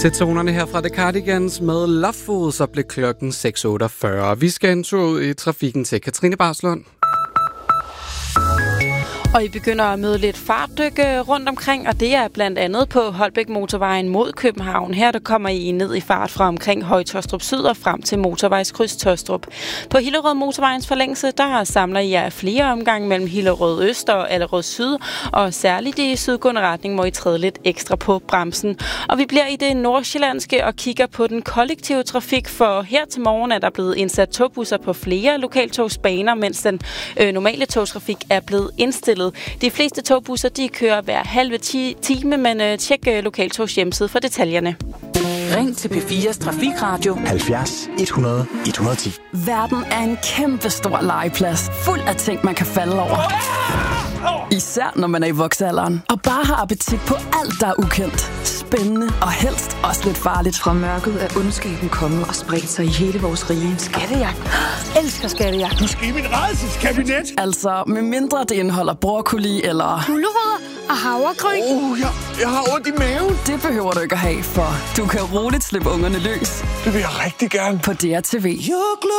Til tonerne her fra The Cardigans med Lovefool, så blev klokken 6.48. Vi skal en tur ud i trafikken til Katrine Barslund. Og I begynder at møde lidt fartdyk rundt omkring, og det er blandt andet på Holbæk Motorvejen mod København. Her der kommer I ned i fart fra omkring Høje-Taastrup Syd og frem til motorvejskryds Taastrup. På Hillerød Motorvejens forlængelse, der samler I jer flere omgange mellem Hillerød Øst og Allerød Syd, og særligt i sydgående retning må I træde lidt ekstra på bremsen. Og vi bliver i det nordsjællandske og kigger på den kollektive trafik, for her til morgen er der blevet indsat togbusser på flere lokaltogsbaner, mens den normale togtrafik er blevet indstillet. De fleste togbusser de kører hver halve time, men tjek lokaltogs hjemmeside for detaljerne. Ring til P4's Trafikradio 70 100 110. Verden er en kæmpe stor legeplads, fuld af ting, man kan falde over. Især når man er i voksealderen og bare har appetit på alt, der er ukendt, spændende og helst også lidt farligt. Fra mørket er ondskaben kommet og spredt sig i hele vores rige. Skattejagt. Elsker skattejagt. Du skal i min rædselskabinet. Altså, med mindre det indeholder broccoli eller gulerødder og havregryn. Jeg har ondt i maven. Det behøver du ikke at have, for du kan roligt slippe ungerne løs. Det vil jeg rigtig gerne. På DRTV.